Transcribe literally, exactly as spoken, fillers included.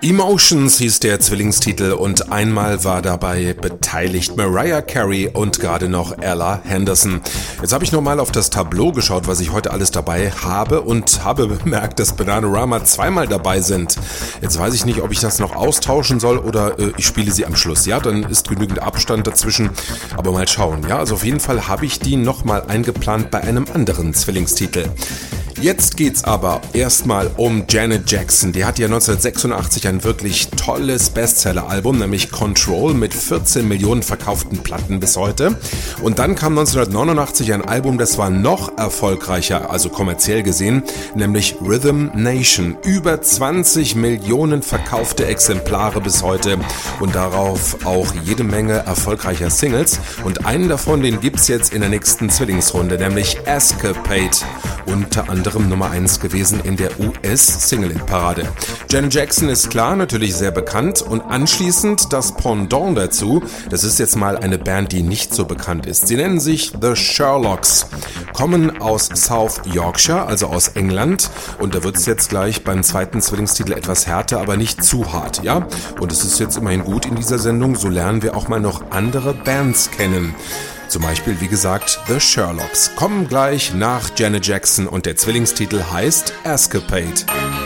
Emotions hieß der Zwillingstitel und einmal war dabei beteiligt Mariah Carey und gerade noch Ella Henderson. Jetzt habe ich nochmal auf das Tableau geschaut, was ich heute alles dabei habe und habe bemerkt, dass Bananarama zweimal dabei sind. Jetzt weiß ich nicht, ob ich das noch austauschen soll oder äh, ich spiele sie am Schluss. Ja, dann ist genügend Abstand dazwischen, aber mal schauen. Ja, also auf jeden Fall habe ich die nochmal eingeplant bei einem anderen Zwillingstitel. Jetzt geht's aber erstmal um Janet Jackson. Die hat ja neunzehnhundertsechsundachtzig ein wirklich tolles Bestseller-Album, nämlich Control, mit vierzehn Millionen verkauften Platten bis heute. Und dann kam neunzehnhundertneunundachtzig ein Album, das war noch erfolgreicher, also kommerziell gesehen, nämlich Rhythm Nation. Über zwanzig Millionen verkaufte Exemplare bis heute und darauf auch jede Menge erfolgreicher Singles. Und einen davon, den gibt's jetzt in der nächsten Zwillingsrunde, nämlich Escapade. Unter anderem Nummer eins gewesen in der U S-Single-Parade. Janet Jackson ist klar, natürlich sehr bekannt und anschließend das Pendant dazu, das ist jetzt mal eine Band, die nicht so bekannt ist. Sie nennen sich The Sherlocks, kommen aus South Yorkshire, also aus England und da wird es jetzt gleich beim zweiten Zwillingstitel etwas härter, aber nicht zu hart, ja? Und es ist jetzt immerhin gut in dieser Sendung, so lernen wir auch mal noch andere Bands kennen. Zum Beispiel, wie gesagt, The Sherlocks kommen gleich nach Janet Jackson und der Zwillingstitel heißt Escapade.